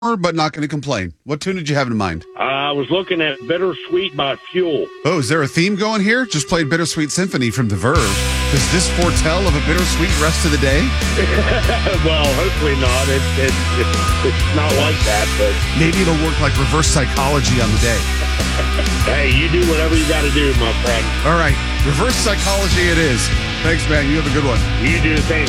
but not going to complain. What tune did you have in mind? I was looking at Bittersweet by Fuel. Oh, is there a theme going here? Just played Bittersweet Symphony from The Verve. Does this foretell of a bittersweet rest of the day? Well, hopefully not. It's not like that, but Maybe it'll work like reverse psychology on the day. hey, you do whatever you got to do, my friend. All right, reverse psychology it is. Thanks, man. You have a good one. You do the same.